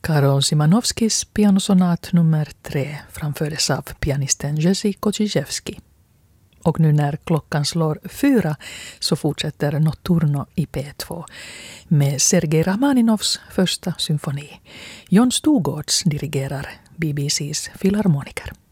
Karol Szymanowskis pianosonat nummer 3 framfördes av pianisten Jerzy Kociszewski. Och nu när klockan slår 4 så fortsätter Notturno i P2 med Sergej Rachmaninovs första symfoni. Jon Stugårds dirigerar BBCs filharmoniker.